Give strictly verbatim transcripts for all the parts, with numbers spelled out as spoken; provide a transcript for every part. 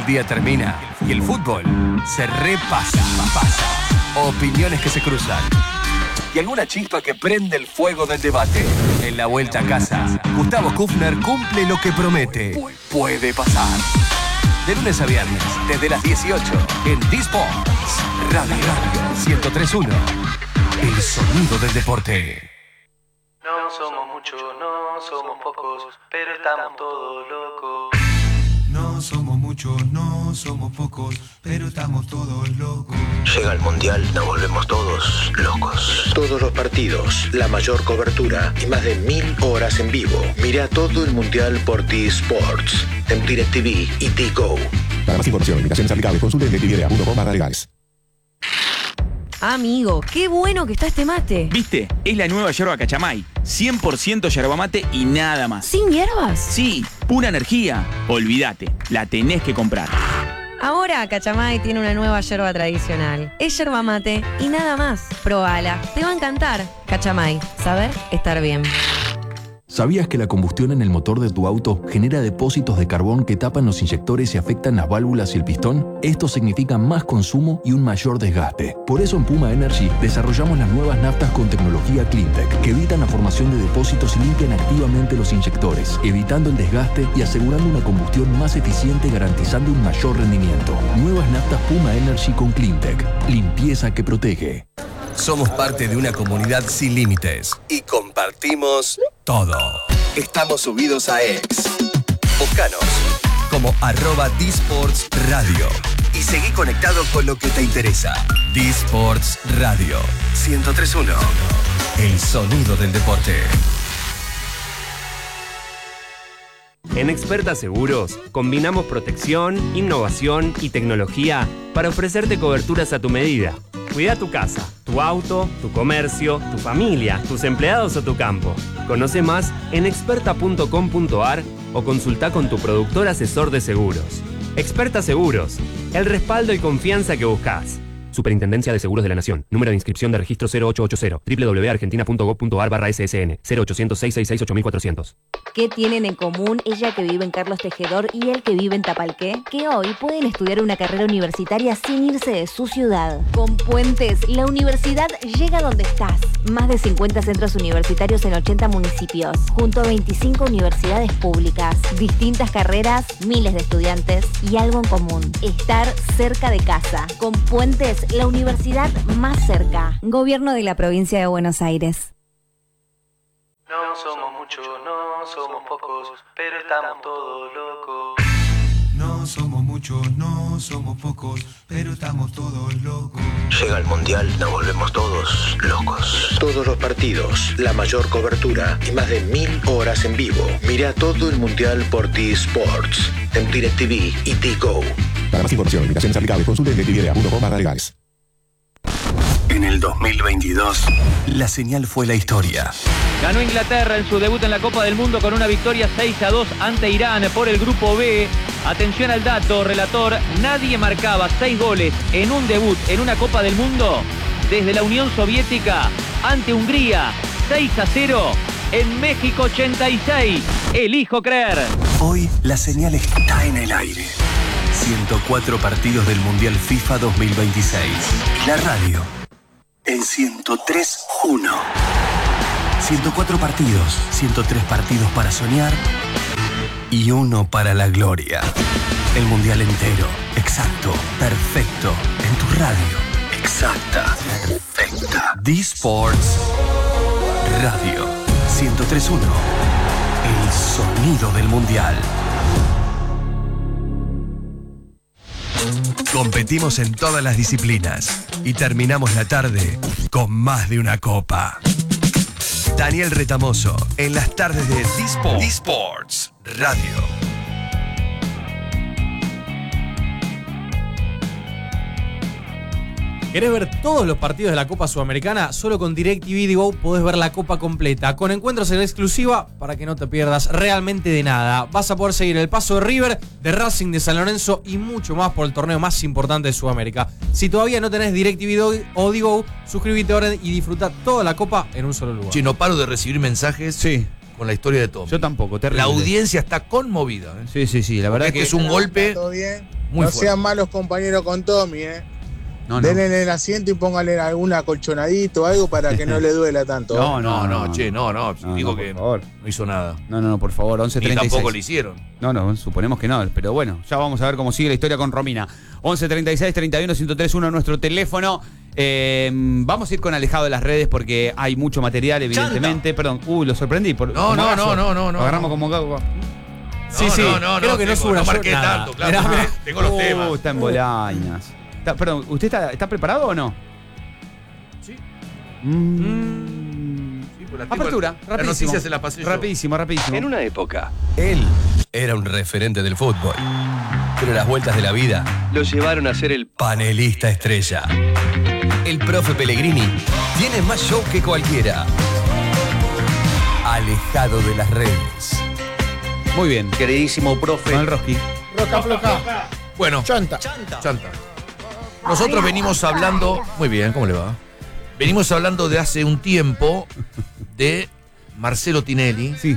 El día termina y el fútbol se repasa. Pasa. Opiniones que se cruzan. Y alguna chispa que prende el fuego del debate. En la vuelta a casa, Gustavo Kufner cumple lo que promete. Puede pasar. De lunes a viernes, desde las dieciocho, en D-Sports Radio ciento tres punto uno. El sonido del deporte. No somos muchos, no somos pocos, pero estamos todos locos. No somos muchos, no somos pocos, pero estamos todos locos. Llega el Mundial, nos volvemos todos locos. Todos los partidos, la mayor cobertura y más de mil horas en vivo. Mira todo el Mundial por D-Sports, en DirecTV y T-Go. Para más información, limitaciones aplicables, consulte directv punto com barra legales. Amigo, qué bueno que está este mate. ¿Viste? Es la nueva yerba Cachamay. cien por ciento yerba mate y nada más. ¿Sin hierbas? Sí, pura energía. Olvídate, la tenés que comprar. Ahora Cachamay tiene una nueva yerba tradicional. Es yerba mate y nada más. Probala, te va a encantar. Cachamay, saber estar bien. ¿Sabías que la combustión en el motor de tu auto genera depósitos de carbón que tapan los inyectores y afectan las válvulas y el pistón? Esto significa más consumo y un mayor desgaste. Por eso en Puma Energy desarrollamos las nuevas naftas con tecnología CleanTech que evitan la formación de depósitos y limpian activamente los inyectores, evitando el desgaste y asegurando una combustión más eficiente, garantizando un mayor rendimiento. Nuevas naftas Puma Energy con CleanTech. Limpieza que protege. Somos parte de una comunidad sin límites y compartimos todo. Estamos subidos a X. Búscanos como arroba D-Sports Radio y seguí conectado con lo que te interesa. D-Sports Radio ciento tres punto uno. El sonido del deporte. En Experta Seguros combinamos protección, innovación y tecnología para ofrecerte coberturas a tu medida. Cuida tu casa, tu auto, tu comercio, tu familia, tus empleados o tu campo. Conoce más en experta punto com punto ar o consulta con tu productor asesor de seguros. Experta Seguros, el respaldo y confianza que buscas. Superintendencia de Seguros de la Nación. Número de inscripción de registro cero ocho ocho cero. doble u doble u doble u punto argentina punto gov punto ar barra ese ese ene. cero ochocientos, seiscientos sesenta y seis, ocho mil cuatrocientos. ¿Qué tienen en común ella que vive en Carlos Tejedor y él que vive en Tapalqué? Que hoy pueden estudiar una carrera universitaria sin irse de su ciudad. Con Puentes, la universidad llega donde estás. Más de cincuenta centros universitarios en ochenta municipios, junto a veinticinco universidades públicas. Distintas carreras, miles de estudiantes y algo en común: estar cerca de casa. Con Puentes, la universidad más cerca. Gobierno de la Provincia de Buenos Aires. No somos muchos, no somos pocos, pero estamos todos locos. No somos muchos, no somos pocos, pero estamos todos locos. Llega el Mundial, nos volvemos todos locos. Todos los partidos, la mayor cobertura y más de mil horas en vivo. Mira todo el Mundial por D-Sports, en DirecTV y T-Go. Para más información, limitaciones aplicables, consulte directv punto com barra legales. En el dos mil veintidós, la señal fue la historia. Ganó Inglaterra en su debut en la Copa del Mundo con una victoria seis a dos ante Irán por el Grupo B. Atención al dato, relator, nadie marcaba seis goles en un debut en una Copa del Mundo desde la Unión Soviética ante Hungría, seis a cero en México ochenta y seis. Elijo creer. Hoy la señal está en el aire. ciento cuatro partidos del Mundial FIFA dos mil veintiséis. La radio en ciento tres punto uno. ciento cuatro partidos, ciento tres partidos para soñar y uno para la gloria. El Mundial entero, exacto, perfecto, en tu radio. Exacta, perfecta. D-Sports Radio ciento tres punto uno. El sonido del Mundial. Competimos en todas las disciplinas y terminamos la tarde con más de una copa. Daniel Retamoso en las tardes de D-Sports. D-Sports Radio. ¿Querés ver todos los partidos de la Copa Sudamericana? Solo con DirecTV Digo podés ver la Copa completa, con encuentros en exclusiva para que no te pierdas realmente de nada. Vas a poder seguir el paso de River, de Racing, de San Lorenzo y mucho más por el torneo más importante de Sudamérica. Si todavía no tenés DirecTV o Digo, suscríbete ahora y disfruta toda la Copa en un solo lugar. Che, no paro de recibir mensajes sí. con la historia de Tom. Yo tampoco, terrible. La audiencia está conmovida. ¿eh? Sí, sí, sí, la verdad Porque que este es un golpe Muy no fuerte. sean malos compañeros con Tommy, ¿eh? No, no. Denle en el asiento y pónganle algún acolchonadito o algo para que no le duela tanto. No, no, no, che, no, no. No, digo no, que por favor. no hizo nada. No, no, no, por favor, once Ni treinta y seis. tampoco le hicieron. No, no, suponemos que no, pero bueno, ya vamos a ver cómo sigue la historia con Romina. once treinta y seis, treinta y uno, ciento tres uno nuestro teléfono. Eh, vamos a ir con alejado de las redes porque hay mucho material, evidentemente. Chanta. Perdón, uy, lo sorprendí. Por, No, como no, gallo. no, no, no, no. Lo agarramos como gago. Sí, No, sí, no, no, creo no, que no tengo, subo no yo marqué nada. tanto, claro. Mirá, mirá. Tengo los Uh, temas. está en Bolañas. Está- perdón, ¿usted está, está preparado o no? Sí. Mm. Sí, pues la tengo- Apertura, la rapidísimo. noticia se la pasé yo. Rapidísimo, rapidísimo. En una época, él era un referente del fútbol. Pero las vueltas de la vida lo llevaron a ser el panelista estrella. El profe Pellegrini tiene más show que cualquiera. Alejado de las redes. Muy bien. Queridísimo profe. Con el Roski. Roca, floca. Bueno, Chanta. Chanta. Nosotros venimos hablando. Muy bien, ¿cómo le va? Venimos hablando de hace un tiempo de Marcelo Tinelli Sí.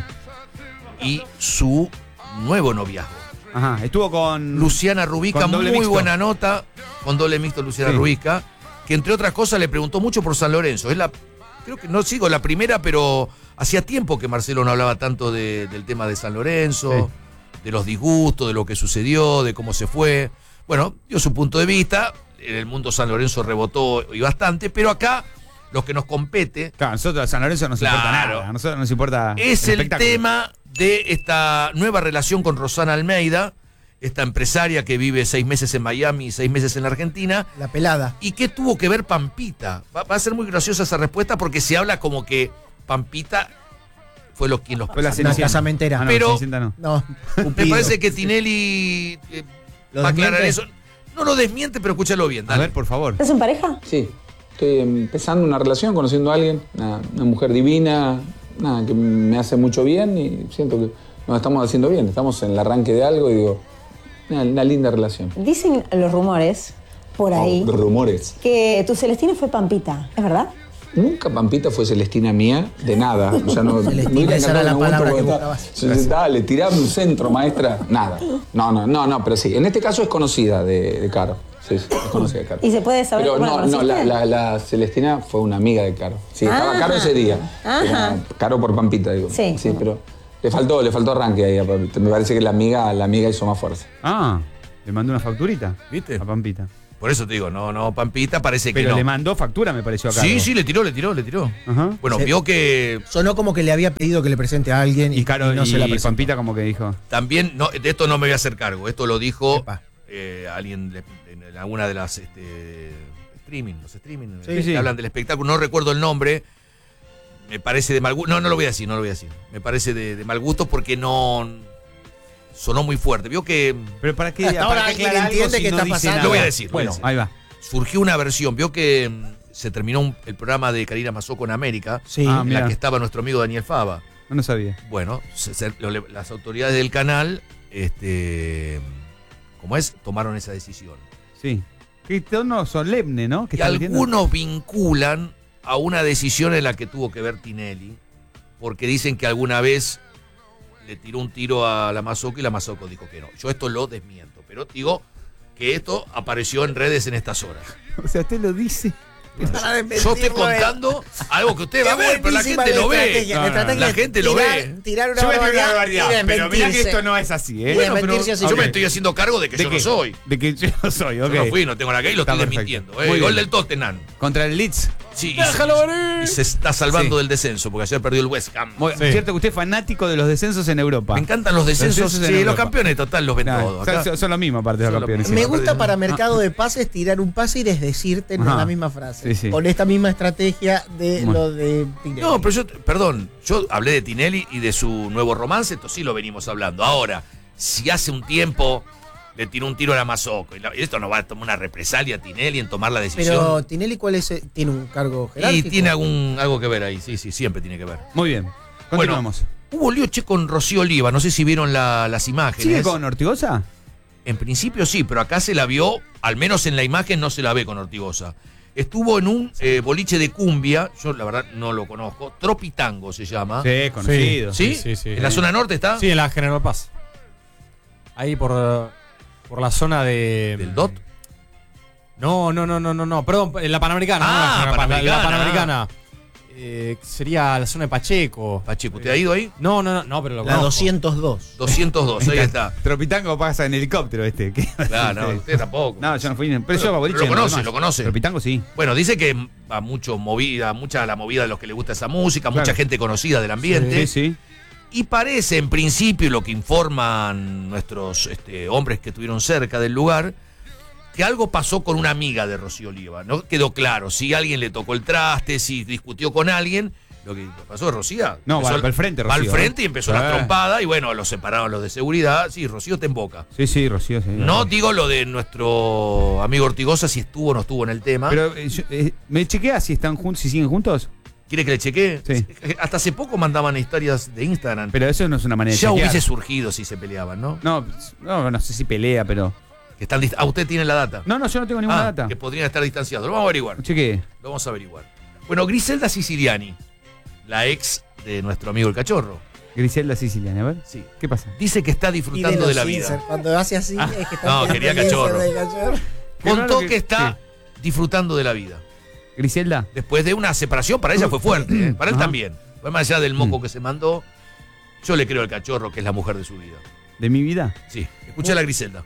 y su nuevo noviazgo. Ajá, estuvo con Luciana Rubica, con muy doble mixto. buena nota, con doble mixto Luciana Sí. Rubica, que entre otras cosas le preguntó mucho por San Lorenzo. Es la, creo que no sigo la primera, pero hacía tiempo que Marcelo no hablaba tanto de- del tema de San Lorenzo, de los disgustos, de lo que sucedió, de cómo se fue. Bueno, dio su punto de vista. En el mundo San Lorenzo rebotó y bastante, pero acá lo que nos compete Claro, a nosotros a San Lorenzo nos importa Claro. nada. A nosotros nos importa. es el espectáculo. tema de esta nueva relación con Rosana Almeida, esta empresaria que vive seis meses en Miami y seis meses en la Argentina. La pelada. ¿Y qué tuvo que ver Pampita? Va, va a ser muy graciosa esa respuesta porque se habla como que Pampita fue lo quien los Fue la Una Cenicienta. casamentera. Ah, no, Pero- Cenicienta no. No. Me Cupido. parece que Tinelli eh, ¿Lo va a aclarar desmiente? eso. No lo desmiente, pero escúchalo bien. A Dale. ver, por favor. ¿Estás en pareja? Sí, estoy empezando una relación, conociendo a alguien, una, una mujer divina, nada, que me hace mucho bien y siento que nos estamos haciendo bien. Estamos en el arranque de algo y digo, una, una linda relación. Dicen los rumores, por ahí, Oh, rumores. que tu Celestina fue Pampita. ¿Es verdad? Nunca Pampita fue Celestina mía, de nada. O sea, no, Celestina, me hubiera esa era la encantado en palabra algún que momento buscabas. porque está- Dale, tirame un centro, maestra. Nada. No, no, no, no, pero sí. En este caso es conocida de, de Caro. Sí, sí, es conocida de Caro. ¿Y se puede saber Pero cómo la no, no, la, conociste? la, la Celestina fue una amiga de Caro. Sí, estaba Ajá. Caro ese día. Ajá. Era Caro por Pampita, digo. Sí. Sí, pero le faltó, le faltó arranque ahí. a Pampita. Me parece que la amiga, la amiga hizo más fuerza. Ah, le mandó una facturita. ¿Viste? A Pampita. Por eso te digo, no, no, Pampita parece que Pero no. le mandó factura, me pareció acá. Sí, sí, le tiró, le tiró, le tiró. Ajá. Bueno, Sí. vio que Sonó como que le había pedido que le presente a alguien y, Y Caro y no y se la presentó. Pampita como que dijo. también, no, de esto no me voy a hacer cargo, esto lo dijo Epa. eh, alguien de- en alguna de las este, streaming, los streaming, Sí, eh, sí. que hablan del espectáculo, no recuerdo el nombre, me parece de mal gusto, no, no lo voy a decir, no lo voy a decir, me parece de, de mal gusto porque no sonó muy fuerte, vio que Pero para qué. Hasta ahora para qué alguien aclarar algo entiende si qué no está dice pasando. nada? Lo voy a decir, Bueno, voy a decir. ahí va. surgió una versión, vio que mm, se terminó un- el programa de Karina Mazzocco en América, Sí. Ah, en mira. la que estaba nuestro amigo Daniel Fava. No lo sabía. Bueno, se- se- lo- las autoridades del canal, este, ¿cómo es? Tomaron esa decisión. Sí. Qué tono solemne, ¿no? Que Y está metiendo. algunos vinculan a una decisión en la que tuvo que ver Tinelli, porque dicen que alguna vez le tiró un tiro a la Mazzocco y la Mazzocco dijo que no. Yo esto lo desmiento, pero digo que esto apareció en redes en estas horas. O sea, usted lo dice. Para Yo estoy desmentirlo, contando algo que usted va a Qué ver, pero la buenísima gente la lo ve. estrategia, No, la no, estrategia la es gente lo tirar- ve. Tirar una Yo voy a decir una barbaridad barbaridad, y pero mirá que desmentirse. esto no es así, ¿eh? Y Bueno, pero desmentirse así. yo Ok. me estoy haciendo cargo de que ¿De yo qué? no soy. De que yo no soy, ok. Yo no fui, no tengo la que y lo Está estoy perfecto. desmintiendo. Eh. Muy Gol bien. del Tottenham. Contra el Leeds. Sí, y, Déjalo se, venir. y se está salvando Sí. del descenso, porque ayer perdió el West Ham. Muy- Sí. Cierto que usted es fanático de los descensos en Europa. Me encantan los descensos. Los descensos en Sí, los Europa. campeones total los ven Nah, todos. son, Acá- son- son lo mismo, aparte de los Son lo campeones. mismo. sí. Me gusta para Ah. mercado de pases tirar un pase y desdecirte en Ajá. la misma frase. Sí, sí. Con esta misma estrategia de Bueno. lo de Tinelli. No, pero yo, perdón, yo hablé de Tinelli y de su nuevo romance, esto sí lo venimos hablando. Ahora, si hace un tiempo le tiró un tiro a la Mazzocco, y la- y esto no va a tomar una represalia a Tinelli en tomar la decisión. Pero Tinelli, ¿cuál es? el- ¿Tiene un cargo y jerárquico? tiene algún, algo que ver ahí, sí, sí, siempre tiene que ver. Muy bien. Continuamos. Hubo lío, che, con Rocío Oliva, no sé si vieron la- las imágenes. ¿Sigue con Ortigosa? En principio sí, pero acá se la vio, al menos en la imagen no se la ve con Ortigosa. Estuvo en un eh, boliche de cumbia, yo la verdad no lo conozco, Tropitango se llama. Sí, conocido. ¿Sí? Sí, sí, sí. ¿En la zona norte está? Sí, en la General Paz. Ahí por. Por la zona de. ¿Del D O T? No, no, no, no, no, no. Perdón, en la Panamericana. Ah, no, la, Panamericana. la Panamericana. Eh, sería la zona de Pacheco. Pacheco, ¿te ha ido ahí? No, no, no, no, pero lo La conozco. doscientos dos. doscientos dos, ahí está. Tropitango pasa en helicóptero este. ¿Qué? Claro, no, usted tampoco. No, yo no fui. Pero yo a Pero boliche. lo no, conoce, no. lo conoce. Tropitango sí. Bueno, dice que va mucho movida, mucha la movida de los que le gusta esa música, Claro. mucha gente conocida del ambiente. Sí, sí. Y parece, en principio, lo que informan nuestros este, hombres que estuvieron cerca del lugar, que algo pasó con una amiga de Rocío Oliva. No quedó claro si alguien le tocó el traste, si discutió con alguien. Lo que pasó de Rocío. No, va empezó- al frente, va Rocío. al frente ¿eh? y empezó Sí. la trompada. Y bueno, los separaron los de seguridad. Sí, Rocío te en boca. Sí, sí, Rocío, sí. No digo lo de nuestro amigo Ortigosa, si estuvo o no estuvo en el tema. Pero eh, yo, eh, ¿me chequea si están juntos, si siguen juntos? ¿Quiere que le chequee? Sí. Hasta hace poco mandaban historias de Instagram. Pero eso no es una manera de Ya chequear. hubiese surgido si se peleaban, ¿no? No, no, no sé si pelea, pero. Que están dist- ah, usted tiene la data. No, no, yo no tengo ninguna Ah, data. Que podrían estar distanciados. Lo vamos a averiguar. Chequee. Lo vamos a averiguar. Bueno, Griselda Siciliani, la ex de nuestro amigo el cachorro. Griselda Siciliani, a ver. Sí. ¿Qué pasa? Dice que está Y de disfrutando los de la insert. vida. Cuando hace así, Ah, es que está no, queriendo quería el insert cachorro. de cachorro. Contó que- que está disfrutando de la vida. Griselda. Después de una separación, para ella fue fuerte, ¿eh? Para él Ajá. también. Fue más allá del moco que se mandó. Yo le creo al cachorro que es la mujer de su vida. ¿De mi vida? Sí. Escucha a la Griselda.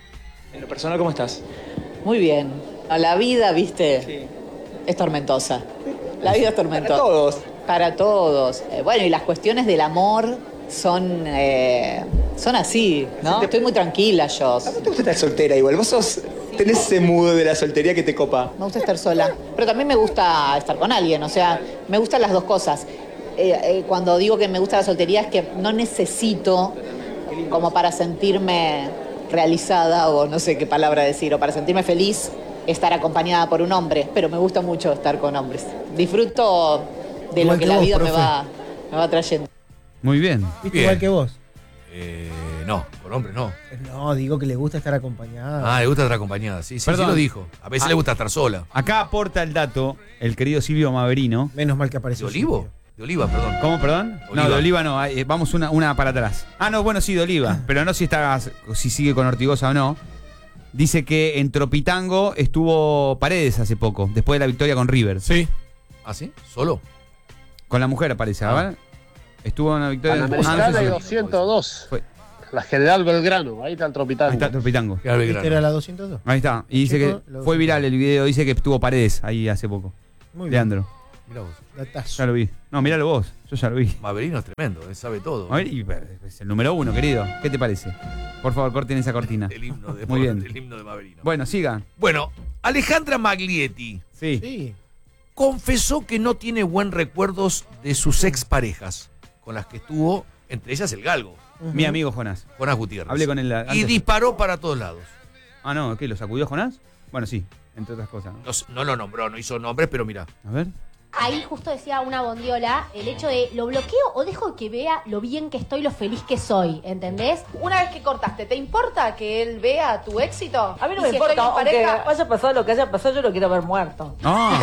En lo personal, ¿cómo estás? Muy bien. La vida, viste, es tormentosa. La vida es tormentosa. Para todos. Para todos. Eh, bueno, y las cuestiones del amor son, eh, son así, ¿no? Estoy muy tranquila yo. ¿A vos te gusta estar soltera igual? Vos sos, tenés ese mood de la soltería que te copa. Me gusta estar sola. Pero también me gusta estar con alguien. O sea, me gustan las dos cosas. Eh, eh, cuando digo que me gusta la soltería es que no necesito como para sentirme realizada o no sé qué palabra decir, o para sentirme feliz estar acompañada por un hombre, pero me gusta mucho estar con hombres. Disfruto de Igual lo que que la vos, vida me profe. va, me va trayendo. Muy bien. ¿Viste Bien. igual que vos? Eh, no, con hombres no. No, digo que le gusta estar acompañada. Ah, le gusta estar acompañada. Sí, sí, Perdón. sí lo dijo. A veces Ah. le gusta estar sola. Acá aporta el dato el querido Silvio Maverino. Menos mal que ¿De apareció. olivo? Silvio. De oliva, perdón. ¿Cómo, perdón? No, Oliva. de Oliva no. eh, Vamos una, una para atrás. Ah, no, bueno, sí, de Oliva. Pero no si está, si sigue con Ortigosa o no. Dice que en Tropitango estuvo Paredes hace poco, después de la victoria con River. Sí. ¿Ah, sí? ¿Solo? Con la mujer parece, Ah. ¿verdad? Estuvo en la victoria. Panamericana Ah, no sé y si- doscientos dos. Fue. La General Belgrano, ahí está el Ahí Tropitango. está Tropitango. Queda ¿Esta Belgrano. era la doscientos dos? Ahí está. Y dice Checo, que lo- fue viral el video, dice que estuvo Paredes ahí hace poco. Muy bien. Leandro. Mirá vos. Datazo. Ya lo vi. No, míralo vos. Yo ya lo vi. Maverino es tremendo, él sabe todo. A ver, y, es el número uno, querido. ¿Qué te parece? Por favor, corten esa cortina. El himno de, Muy bien. el himno de Maverino. Bueno, siga. Bueno, Alejandra Maglietti Sí. Sí. confesó que no tiene buen recuerdos de sus exparejas con las que estuvo, entre ellas el Galgo, Mi amigo Jonás. Jonás Gutiérrez. Hablé con él Y antes. disparó para todos lados. Ah, no, ¿qué? ¿Lo sacudió Jonás? Bueno, sí, entre otras cosas. ¿no? No, s- no lo nombró, no hizo nombres, pero mira. A ver. Ahí justo decía una bondiola el hecho de lo bloqueo o dejo que vea lo bien que estoy, lo feliz que soy, ¿entendés? Una vez que cortaste, ¿te importa que él vea tu éxito? A mí no ¿Y me si importa, estoy en aunque pareja? haya pasado lo que haya pasado, yo lo quiero ver muerto.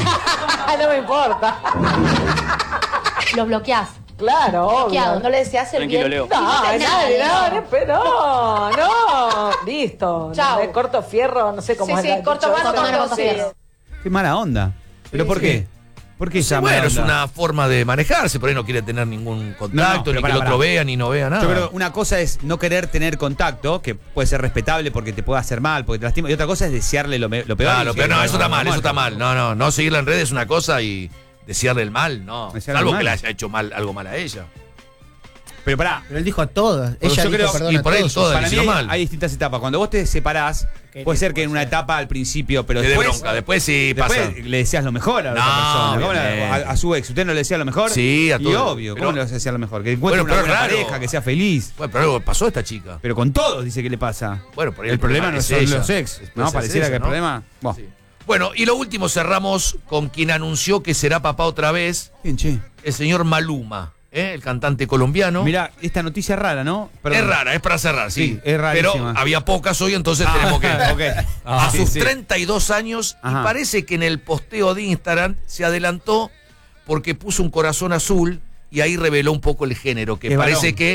Ah, no me importa. Lo bloqueás. Claro, Bloqueado, obvio. no le deseas el Tranquilo, bien. Leo. No, No, nadie, nada, no, no, pero no, no, listo. Chau. Me corto fierro, no sé cómo Sí, es sí, la- corto dicho mano, eso. corto corto sí. fierro. qué mala onda. ¿Pero por qué? ¿Por qué Sí, esa mala bueno, es onda? una forma de manejarse, por ahí no quiere tener ningún contacto, No, no, ni pero que pará, el otro pará. vea, ni no vea nada. Yo creo que una cosa es no querer tener contacto, que puede ser respetable porque te puede hacer mal, porque te lastima, y otra cosa es desearle lo, me- lo peor. Claro, y pero que- no, eso está mal, eso muerto. está mal. No, no, no seguirla en redes es una cosa y desearle el mal, no. Desearle Salvo el que mal. le haya hecho mal, algo mal a ella. Pero pará. Pero él dijo a todas. Pero Ella yo dijo creo- perdón y a por ahí todos. todas. Para le mí hicieron hay, mal. hay distintas etapas. Cuando vos te separás, ¿Qué puede te ser que en puede una ser? etapa al principio, pero Te dé después, bronca, después sí después pasa. le deseas lo mejor a la No, otra persona. ¿Cómo le- obviamente. a, a su ex, ¿usted no le desea lo mejor? Sí, a Y todos. obvio, Pero- ¿cómo le desea lo mejor? Que encuentre Bueno, una pero buena es raro. pareja, que sea feliz. Bueno, pero algo pasó a esta chica. Pero con todos dice que le pasa. Bueno, por ahí el problema no es son ella. los ex. Puede No, ser pareciera ella, que el ¿no? problema. Bueno. Sí. Bueno, y lo último cerramos con quien anunció que será papá otra vez, Bien, che. el señor Maluma, ¿eh? El cantante colombiano. Mirá, esta noticia es rara, ¿no? Perdón. Es rara, es para cerrar, sí. Sí, es rarísima. Pero había pocas hoy, entonces Ah, tenemos que. ok. A Ah, sí, sus sí. treinta y dos años, Ajá. y parece que en el posteo de Instagram se adelantó porque puso un corazón azul y ahí reveló un poco el género, que Es parece varón. que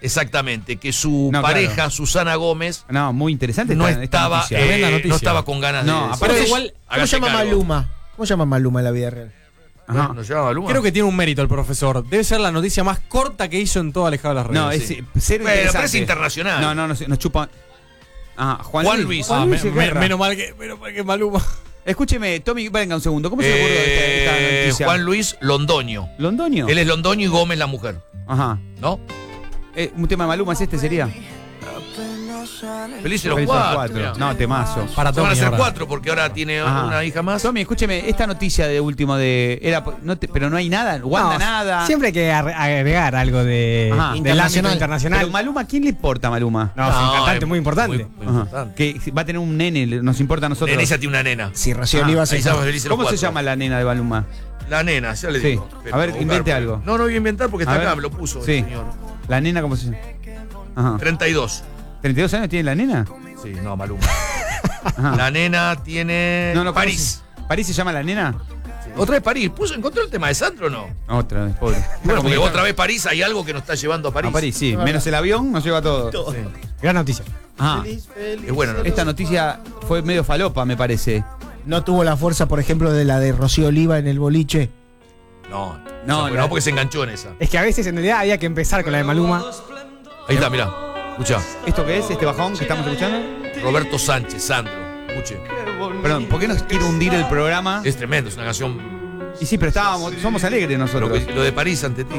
Exactamente, que su No, pareja, claro. Susana Gómez, No, muy interesante. no esta- esta estaba, noticia. eh, Tremenda noticia. no estaba con ganas No, de. aparte Pero igual, ¿Cómo hágase se llama cargo. Maluma? ¿Cómo se llama Maluma en la vida real? Ajá. ¿Nos llama Maluma? creo que tiene un mérito el profesor. Debe ser la noticia más corta que hizo en todo Alejado de las Redes. No, es sí. eh, cero Bueno, pero interesante. es internacional. No, no, no, nos chupa. Ajá, Juan, Juan Luis. Luis. Juan Ah, Luis me- me- Guerra. menos, mal que, menos mal que Maluma. Escúcheme, Tommy, venga un segundo. ¿Cómo se le ocurrió esta, esta Eh, noticia? Juan Luis Londoño. ¿Londoño? Él es Londoño y Gómez la mujer, Ajá. ¿no? Eh, un tema de Maluma es este, sería. Felices los Felices los cuatro. cuatro. mirá. No, temazo. Para Van a Tommy ser ahora. cuatro porque ahora tiene Ajá. una hija más. Tommy, escúcheme, esta noticia de último de. Era, no te- pero no hay nada, Wanda No, nada. Siempre hay que ar- agregar algo de, Ajá. del ámbito internacional. Pero Maluma, ¿a quién le importa Maluma? No, es un No, cantante es muy importante. muy- muy Ajá. importante. Que va a tener un nene, le- nos importa a nosotros. Nena, ella tiene una nena. Si Rocío Ah, Olivas ahí es- estamos felices los ¿Cómo se cuatro. llama la nena de Maluma? La nena, ya le Sí. digo. A ver, Pero invente buscar, algo. No, no voy a inventar porque está A acá, ver. me lo puso Sí. el señor. La nena, ¿cómo se llama? Ajá. treinta y dos. ¿treinta y dos años tiene la nena? Sí, no, Maluma. Ajá. La nena tiene No, no, ¿cómo París. se- ¿París se llama la nena? ¿Otra vez París? ¿Puso, ¿Encontró el tema de Sandro o no? Otra vez, pobre. Bueno, porque está- otra vez París hay algo que nos está llevando a París. A París, sí. Menos el avión, nos lleva todo. Sí. Gran noticia. Ajá. Es buena noticia. Esta noticia fue medio falopa, me parece. No tuvo la fuerza, por ejemplo, de la de Rocío Oliva en el boliche. No, No, no, la- no, porque se enganchó en esa. Es que a veces en realidad había que empezar con la de Maluma. Ahí está, mirá. Escuchá. ¿Esto qué es? ¿Este bajón que estamos escuchando? Roberto Sánchez, Sandro. Escuche. Perdón, ¿por qué nos quiere hundir el programa? Es tremendo, es una canción. Y sí, pero estábamos, somos alegres Lo, nosotros. que- lo de París ante ti.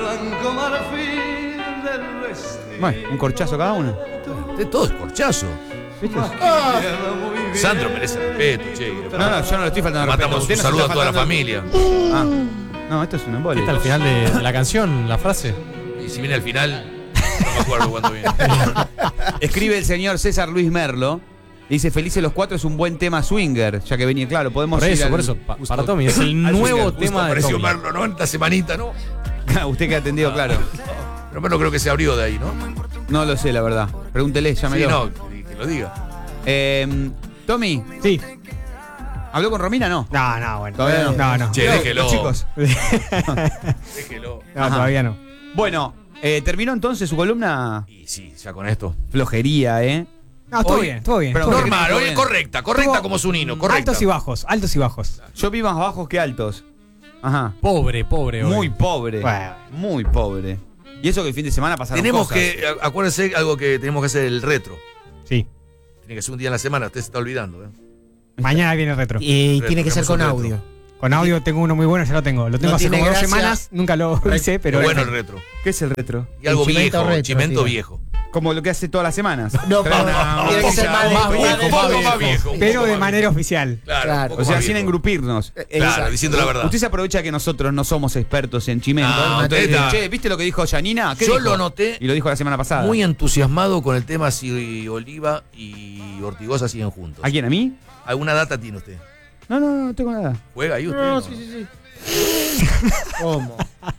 Bueno, un corchazo cada uno. De todo es corchazo. ¿Viste? Sandro merece respeto, che. No, no, yo no le estoy faltando respeto. Matamos Usted un nos saludo a está toda la faltando- familia. Ah, no, esto es un embole. ¿Qué está al final de, de la canción, la frase? Y si viene al final, no me acuerdo cuándo viene. Escribe el señor César Luis Merlo. Dice, Felices los cuatro es un buen tema swinger, ya que venía, claro, podemos Por ir eso, al- por eso. pa- justo- para Tommy, es el al nuevo swinger. tema de Apareció Tommy. Merlo, ¿no? En esta semanita, ¿no? Usted que ha atendido, claro. Pero Merlo creo que se abrió de ahí, ¿no? No lo sé, la verdad. Pregúntele, Sí, llámelo. no, que, que lo diga. Eh, Tommy, Sí. ¿habló con Romina? No. No, no, bueno. Todavía no. No, no. Che, No, déjelo. los chicos. Déjelo. No, Ajá. todavía no. Bueno, eh, terminó entonces su columna. Y sí, ya con esto. Flojería, ¿eh? No, todo Hoy- bien, todo bien. pero todo ¿qué bien. Normal, todo oye, bien. correcta, correcta Tuvo como su nino, correcta. Altos y bajos, altos y bajos. Yo vi más bajos que altos. Ajá. Pobre, pobre. hoy. Muy pobre. Bueno. Muy pobre. Y eso que el fin de semana pasaron Tenemos cosas. que, a- acuérdense algo que tenemos que hacer el retro. Sí. Tiene que ser un día en la semana, usted se está olvidando, ¿eh? Mañana viene el retro. Y Retro, tiene que ser con tenemos un audio. retro. Con audio tengo uno muy bueno, ya lo tengo. Lo tengo No hace tiene como dos gracia. semanas, nunca lo hice, pero. Pero bueno el retro. ¿Qué es el retro? Y algo El chimento viejo, retro, chimento tío. viejo. Como lo que hace todas las semanas. No, Pero pero no, tiene que ser más, más de- viejo, Un más poco viejo. más viejo. un Pero poco de más manera viejo. oficial. Claro, Claro. un poco O sea, más sin viejo. engrupirnos. Claro, Exacto. diciendo la verdad. Usted se aprovecha que nosotros no somos expertos en chimento. No, Entonces, usted está- che, ¿viste lo que dijo Yanina? ¿Qué Yo dijo? lo noté Y lo dijo la semana pasada. muy entusiasmado con el tema si Oliva y Ortigosa siguen juntos. ¿A quién? ¿A mí? ¿Alguna data tiene usted? No, no, no, no tengo nada. ¿Juega ahí usted? No, No, sí, no. sí, sí. ¿Cómo?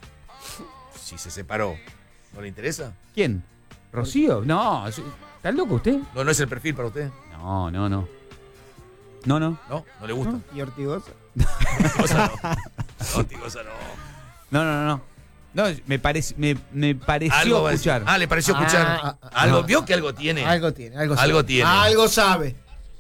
Si se separó, ¿no le interesa? ¿Quién? ¿Rocío? No, ¿está loco usted? No, no es el perfil para usted. No, no, no. No, no. No, no le gusta. ¿Y Ortigosa? Ortigosa no. Ortigosa no. No, no, no, no. No, me, parece, me, me pareció Algo va a decir. escuchar. Ah, le pareció Ah, escuchar. ah, ah, algo, ah. vio que algo tiene. Algo tiene, algo, Algo sabe. tiene. Algo sabe.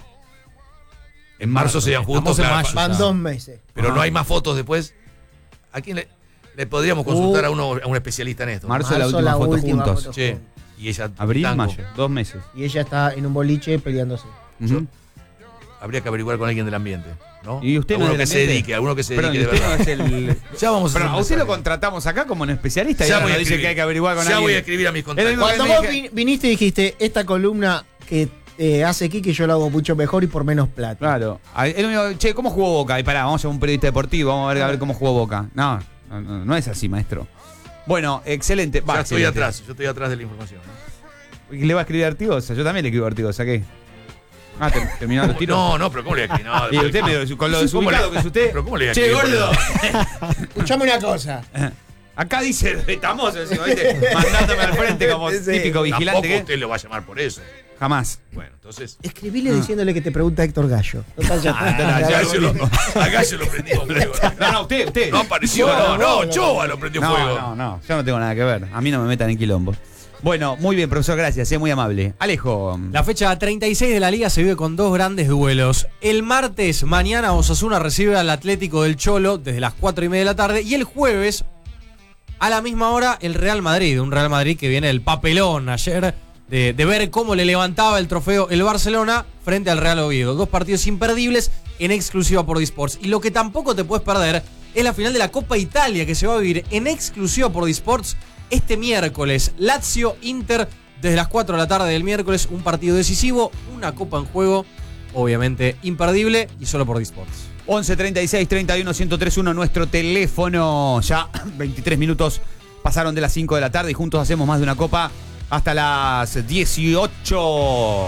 En marzo se iban juntos, Estamos en claro, mayo. Van ya. dos meses. pero Ajá. no hay más fotos después. ¿A quién le, le podríamos consultar a, uno, a un especialista en esto? Marzo, la Marzo, última la foto última juntos. foto. Che, y ella. Abril, tango. mayo. Dos meses. Y ella está en un boliche peleándose. Ujú. Habría que averiguar con alguien del ambiente, ¿no? ¿Y usted no alguno es que del se ambiente? dedique, alguno que se Perdón, dedique ¿y de usted verdad. no es el. Ya vamos a Pero hacer a un usted lo mensaje. contratamos acá como un especialista y Ya ahora voy a nos dice escribir. que hay que averiguar con Ya alguien. voy a escribir a mis Es contactos. lo mismo Cuando que vos dije- vin- viniste y dijiste, esta columna que eh, hace Kiki yo la hago mucho mejor y por menos plata. Claro. A- Es lo mismo, che, ¿cómo jugó Boca? Y pará, vamos a un periodista deportivo, vamos a ver, a ver cómo jugó Boca. No, no, no, no es así, maestro. Bueno, excelente. Va, Ya estoy excelente. atrás, yo estoy atrás de la información. ¿no? ¿Le va a escribir a Artigosa? Yo también le escribo a Artigosa, ¿qué? Ah, ter- terminaron los tiros. No, no, pero ¿cómo le voy a escribir? No, Y usted me- con lo desubicado que es usted. ¿Pero cómo le voy a Che, escribir? gordo. Escuchame una cosa. Acá dice, estamos encima, ¿viste? Mandándome al frente como Sí. típico vigilante. Tampoco que usted lo va a llamar por eso. Jamás. Bueno, entonces. Escribile diciéndole que te pregunta Héctor Gallo. Total, ya está. Ah, Acá se lo, acá se lo prendimos fuego. No, no, usted, usted. No apareció, no, no, Choa lo prendió No, fuego. no, no, yo no tengo nada que ver. A mí no me metan en quilombo. Bueno, muy bien, profesor, gracias, es muy amable. Alejo. La fecha treinta y seis de la liga se vive con dos grandes duelos. El martes, mañana, Osasuna recibe al Atlético del Cholo desde las cuatro y media de la tarde. Y el jueves, a la misma hora, el Real Madrid. Un Real Madrid que viene del papelón ayer de, de ver cómo le levantaba el trofeo el Barcelona frente al Real Oviedo. Dos partidos imperdibles en exclusiva por Disports. Y lo que tampoco te puedes perder es la final de la Copa Italia, que se va a vivir en exclusiva por Disports este miércoles. Lazio Inter desde las cuatro de la tarde del miércoles, un partido decisivo, una copa en juego, obviamente imperdible y solo por Disports. once treinta y seis treinta y uno ciento tres uno nuestro teléfono. Ya veintitrés minutos pasaron de las cinco de la tarde y juntos hacemos más de una copa hasta las dieciocho.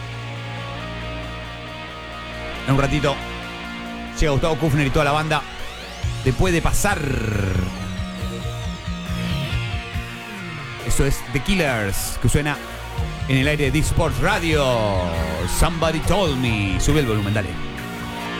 En un ratito llega Gustavo Kufner y toda la banda. Te puede pasar. Eso es The Killers, que suena en el aire de Disports Radio. Somebody Told Me. Sube el volumen, dale.